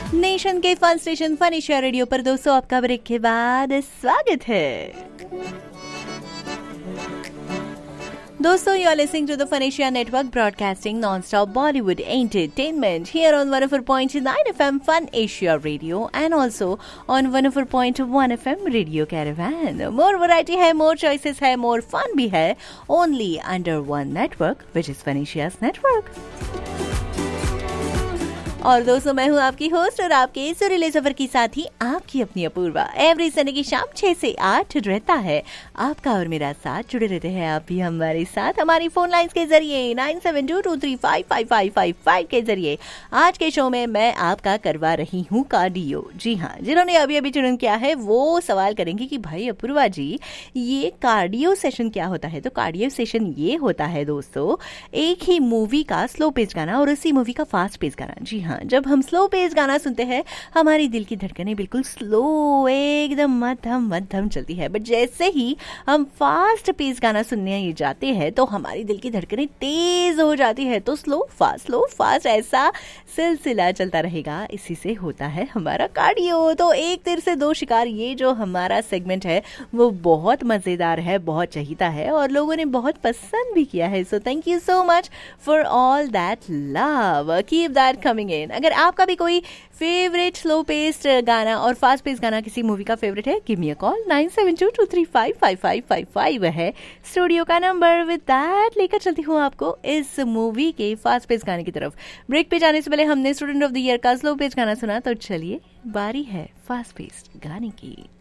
Nation के fun station fun Asia radio पर दोस्तों आपका ब्रेक के बाद स्वागत है। दोस्तों, you are listening to the Fun Asia Network broadcasting non-stop Bollywood entertainment here on 104.9 FM Fun Asia Radio and also on 104.1 FM Radio Caravan. More variety है, more choices है, more fun भी है, only under one network which is Fun Asia's network. और दोस्तों, मैं हूँ आपकी host और आपके सुरीले सफर की साथी आपकी अपनी अपूर्वा। एवरी संडे की शाम 6 से 8 रहता है आपका और मेरा साथ। जुड़े रहते हैं आप भी हमारे साथ हमारी फोन लाइंस के जरिए 9722355555 के जरिए। आज के शो में मैं आपका करवा रही हूँ कार्डियो। जी हाँ, जिन्होंने अभी अभी चुन किया है वो सवाल करेंगे कि भाई अपूर्वा जी, ये कार्डियो सेशन क्या होता है? तो कार्डियो सेशन ये होता है दोस्तों, एक ही मूवी का स्लो पेस गाना और उसी मूवी का फास्ट पेस गाना। जी हाँ, जब हम स्लो पेस गाना सुनते हैं हमारी दिल की धड़कनें बिल्कुल स्लो, एकदम मध्यम मध्यम चलती है, बट जैसे ही हम फास्ट पेस गाना सुनने जाते हैं तो हमारी दिल की धड़कनें तेज हो जाती है। तो स्लो फास्ट ऐसा सिलसिला चलता रहेगा। इसी से होता है हमारा कार्डियो। तो एक तीर से दो शिकार, ये जो हमारा सेगमेंट है वो बहुत मजेदार है, बहुत चहीता है और लोगों ने बहुत पसंद भी किया है। So thank you so much for all that love, keep that coming in. अगर आपका भी कोई फेवरेट स्लो पेस्ड गाना और फास्ट पेस्ड गाना किसी मूवी का फेवरेट है, गिव मी अ कॉल 9722355555 है स्टूडियो का नंबर। विद दैट लेकर चलती हूँ आपको इस मूवी के फास्ट पेस्ड गाने की तरफ। ब्रेक पे जाने से पहले हमने स्टूडेंट ऑफ द ईयर का स्लो पेस्ड गाना सुना, तो चलिए बारी है फास्ट पेस्ड गाने की।